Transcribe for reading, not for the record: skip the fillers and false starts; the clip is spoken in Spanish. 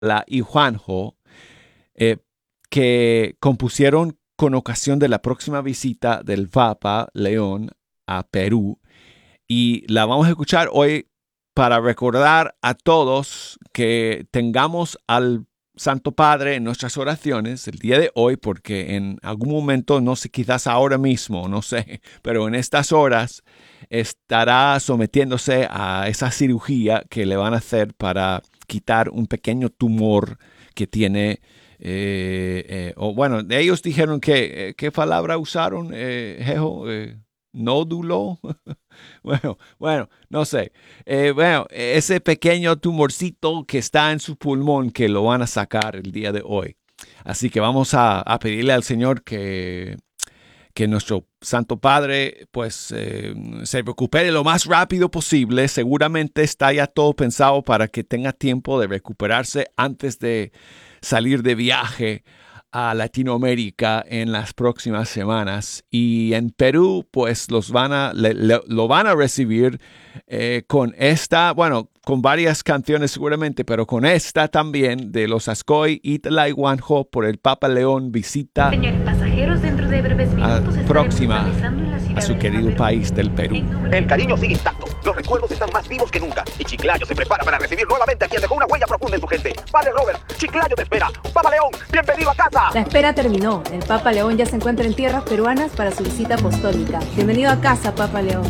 y Juanjo, que compusieron con ocasión de la próxima visita del Papa León a Perú. Y la vamos a escuchar hoy para recordar a todos que tengamos al Santo Padre en nuestras oraciones el día de hoy, porque en algún momento, no sé, quizás ahora mismo, no sé, pero en estas horas estará sometiéndose a esa cirugía que le van a hacer para quitar un pequeño tumor que tiene. O bueno, ellos dijeron que, ¿qué palabra usaron, Jejo? Nódulo. Bueno, no sé. Bueno, ese pequeño tumorcito que está en su pulmón que lo van a sacar el día de hoy. Así que vamos a pedirle al Señor que nuestro Santo Padre pues se recupere lo más rápido posible. Seguramente está ya todo pensado para que tenga tiempo de recuperarse antes de salir de viaje a Latinoamérica en las próximas semanas. Y en Perú pues lo van a recibir con esta, bueno, con varias canciones seguramente, pero con esta también de los Ascoy, Itala y Juanjo por el Papa León visita. Señores pasajeros, dentro de breves minutos próxima a su querido país del Perú. El cariño sigue intacto, los recuerdos están más vivos que nunca y Chiclayo se prepara para recibir nuevamente a quien dejó una huella profunda en su gente. Padre Robert, Chiclayo te espera. Papa León, bienvenido a casa. La espera terminó. El Papa León ya se encuentra en tierras peruanas para su visita apostólica. Bienvenido a casa, Papa León.